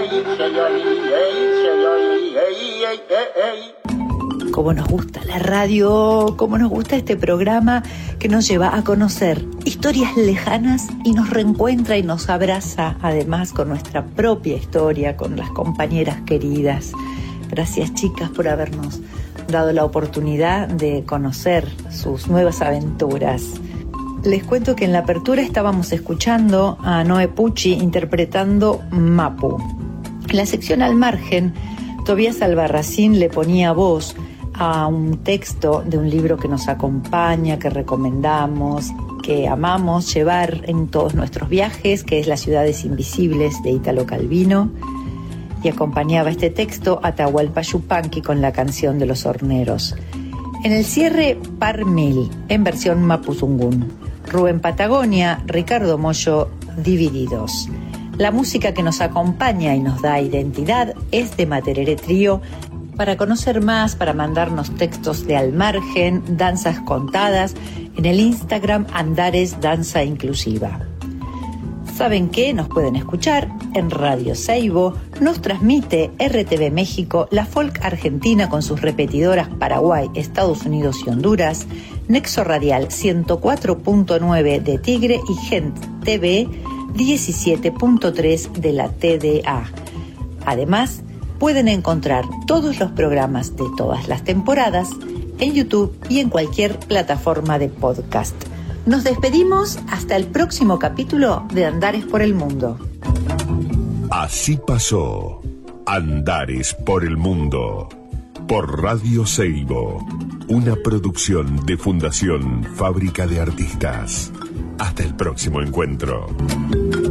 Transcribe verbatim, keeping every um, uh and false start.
Cómo nos gusta la radio, cómo nos gusta este programa que nos lleva a conocer historias lejanas y nos reencuentra y nos abraza, además, con nuestra propia historia, con las compañeras queridas. Gracias, chicas, por habernos dado la oportunidad de conocer sus nuevas aventuras. Les cuento que en la apertura estábamos escuchando a Noé Pucci interpretando Mapu. En la sección Al Margen, Tobías Albarracín le ponía voz a un texto de un libro que nos acompaña, que recomendamos, que amamos llevar en todos nuestros viajes, que es Las ciudades invisibles, de Italo Calvino, y acompañaba este texto Atahualpa Yupanqui con la canción de los horneros. En el cierre, Par Mil, en versión mapuzungún. Rubén Patagonia, Ricardo Mollo, Divididos. La música que nos acompaña y nos da identidad es de Materere Trío. Para conocer más, para mandarnos textos de Al Margen, danzas contadas, en el Instagram Andares Danza Inclusiva. ¿Saben qué? Nos pueden escuchar en Radio Seibo, nos transmite R T V México, la Folk Argentina con sus repetidoras Paraguay, Estados Unidos y Honduras, Nexo Radial ciento cuatro punto nueve de Tigre y Gent T V diecisiete punto tres de la T D A. Además, pueden encontrar todos los programas de todas las temporadas en YouTube y en cualquier plataforma de podcast. Nos despedimos hasta el próximo capítulo de Andares por el Mundo. Así pasó Andares por el Mundo por Radio Seibo, una producción de Fundación Fábrica de Artistas. Hasta el próximo encuentro.